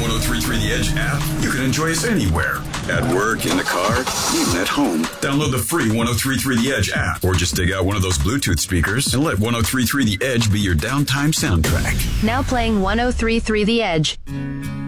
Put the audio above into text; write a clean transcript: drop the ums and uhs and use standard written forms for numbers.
1033 The Edge app, you can enjoy us anywhere. At work, in the car, even at home. Download the free 1033 The Edge app, or just dig out one of those Bluetooth speakers and let 1033 The Edge be your downtime soundtrack. Now playing 1033 The Edge.